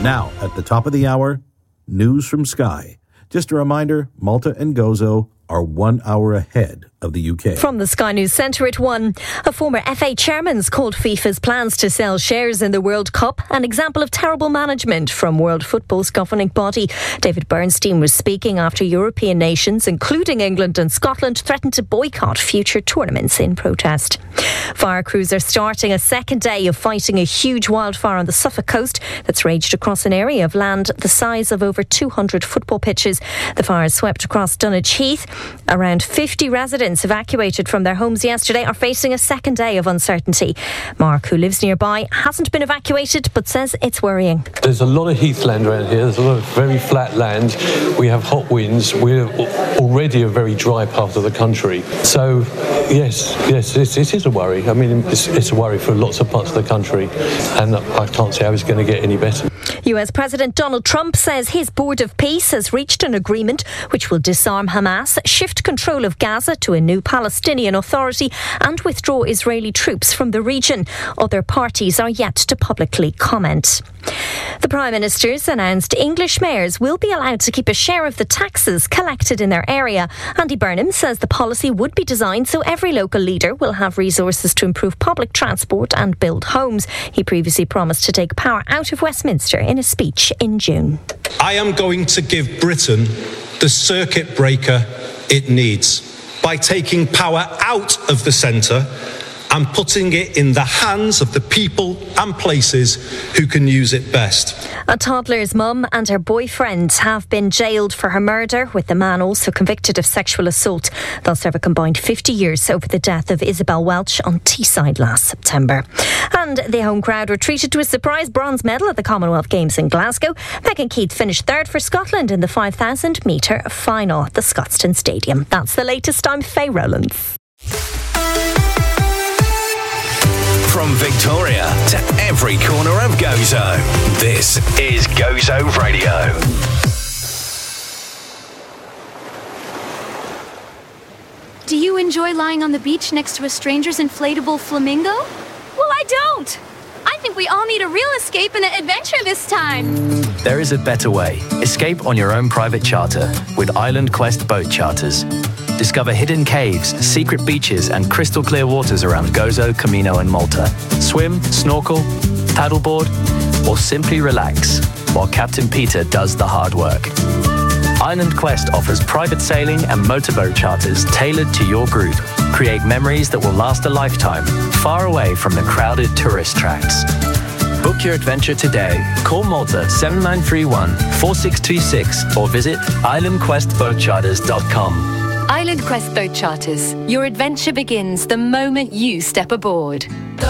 Now, at the top of the hour, news from Sky. Just a reminder, Malta and Gozo are 1 hour ahead of the UK. From the Sky News Centre at 1, a former FA chairman's called FIFA's plans to sell shares in the World Cup an example of terrible management from World Football's governing body. David Bernstein was speaking after European nations, including England and Scotland, threatened to boycott future tournaments in protest. Fire crews are starting a second day of fighting a huge wildfire on the Suffolk coast that's raged across an area of land the size of over 200 football pitches. The fire swept across Dunwich Heath. Around 50 residents evacuated from their homes yesterday are facing a second day of uncertainty. Mark, who lives nearby, hasn't been evacuated but says it's worrying. There's a lot of heathland around here. There's a lot of very flat land. We have hot winds. We're already a very dry part of the country. So, yes, it is a worry. I mean, it's a worry for lots of parts of the country, and I can't see how it's going to get any better. US President Donald Trump says his Board of Peace has reached an agreement which will disarm Hamas, shift control of Gaza to a new Palestinian Authority and withdraw Israeli troops from the region. Other parties are yet to publicly comment. The Prime Minister's announced English mayors will be allowed to keep a share of the taxes collected in their area. Andy Burnham says the policy would be designed so every local leader will have resources to improve public transport and build homes. He previously promised to take power out of Westminster in a speech in June. I am going to give Britain the circuit breaker it needs by taking power out of the centre and putting it in the hands of the people and places who can use it best. A toddler's mum and her boyfriend have been jailed for her murder, with the man also convicted of sexual assault. They'll serve a combined 50 years over the death of Isabel Welch on Teesside last September. And the home crowd were treated to a surprise bronze medal at the Commonwealth Games in Glasgow. Megan Keith finished third for Scotland in the 5,000 metre final at the Scotstoun Stadium. That's the latest. I'm Faye Rowlands. From Victoria to every corner of Gozo, this is Gozo Radio. Do you enjoy lying on the beach next to a stranger's inflatable flamingo? Well, I don't. I think we all need a real escape and an adventure this time. There is a better way. Escape on your own private charter with Island Quest Boat Charters. Discover hidden caves, secret beaches and crystal clear waters around Gozo, Camino and Malta. Swim, snorkel, paddleboard or simply relax while Captain Peter does the hard work. Island Quest offers private sailing and motorboat charters tailored to your group. Create memories that will last a lifetime, far away from the crowded tourist tracks. Book your adventure today. Call Malta 7931 4626 or visit islandquestboatcharters.com. Island Quest Boat Charters. Your adventure begins the moment you step aboard.